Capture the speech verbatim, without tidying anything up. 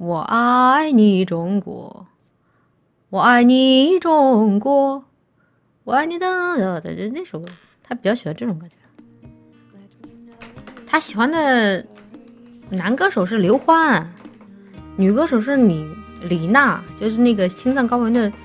我爱你中国，我爱你中国，我爱你的的的那首歌，他比较喜欢这种感觉。他喜欢的男歌手是刘欢，女歌手是李李娜，就是那个青藏高原的